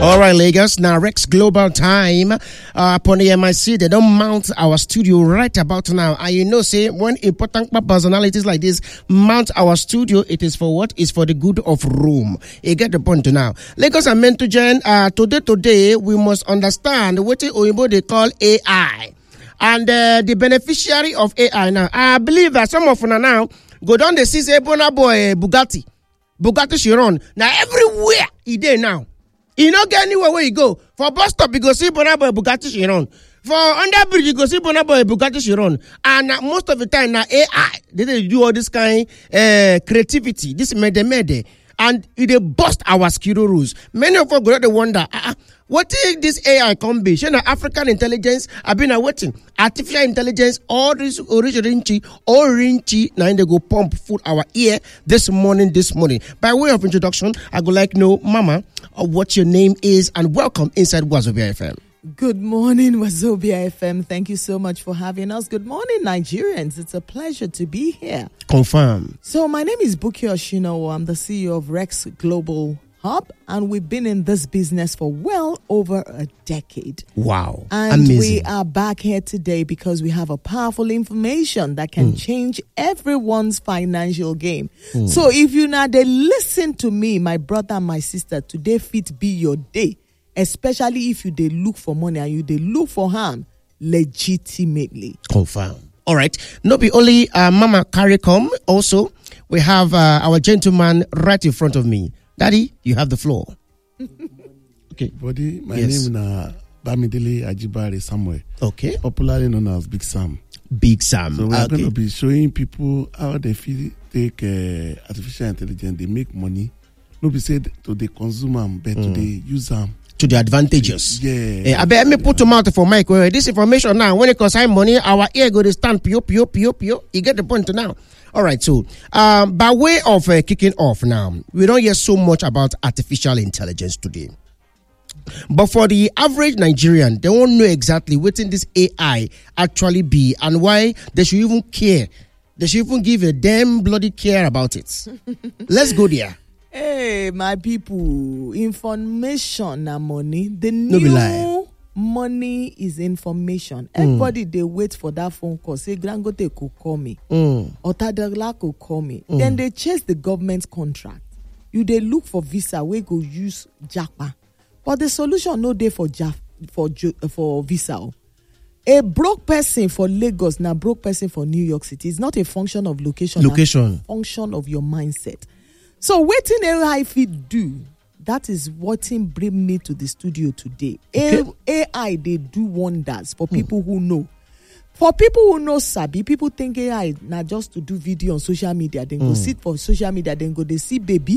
All right, Lagos. Now, Rex Global Time upon the MIC. They don't mount our studio right about now. And you know, say, when important personalities like this mount our studio, it is for what? It's for the good of Rome. You get the point now. Lagos are meant to join. Today, we must understand what they call AI. And the beneficiary of AI now. I believe that some of them now go down the see Bona boy Bugatti Chiron. Now, everywhere he there now. You don't get anywhere where you go. For bus stop, you go see Bonaboy Bugatti Chiron. For underbridge, you go see Bonaboy Bugatti Chiron. And most of the time, now AI, they do all this kind creativity, this mede. And they bust our security rules. Many of us go to wonder, what is this AI can be? Should African intelligence have been waiting? Artificial intelligence, all this orange, now they go pump food our ear this morning. By way of introduction, I would like to know, Mama, what your name is and welcome inside Wazobia FM. Good morning, Wazobia FM. Thank you so much for having us. Good morning, Nigerians. It's a pleasure to be here. Confirm. So my name is Buki Oshino. I'm the CEO of Rex Global Hub, and we've been in this business for well over a decade. Wow. And amazing. We are back here today because we have a powerful information that can change everyone's financial game. So if you now they listen to me, my brother and my sister, today fit be your day. Especially if you they look for money and you they look for harm legitimately. Confirm. All right. Not be only Mama CARICOM, also we have our gentleman right in front of me. Daddy, you have the floor. Okay. Buddy, my name is Bamidele Ajibare Samuel. Okay. Popularly known as Big Sam. Big Sam. So we're going to be showing people how they take artificial intelligence. They make money. No be said to the consumer, but to the user. To the advantages. Yeah. I bet me put them out for Mike. This information now, when it concerns money, our ear go to stand pio. You get the point now. All right, so by way of kicking off now, we don't hear so much about artificial intelligence today. But for the average Nigerian, they won't know exactly what in this AI actually be and why they should even care. They should even give a damn bloody care about it. Let's go there. Hey, my people, information and money. The new money is information. Everybody, they wait for that phone call. Say, Grangote could call me. Or Tadagla could call me. Then they chase the government contract. They look for visa, we go use Japa. But the solution no day for visa. A broke person for Lagos, now broke person for New York City. It's not a function of location. Location. Function of your mindset. So waiting AI fit do, that is what bring me to the studio today. Okay. AI, they do wonders for people who know. For people who know Sabi, people think AI not just to do video on social media. Then go sit for social media, then go they see baby.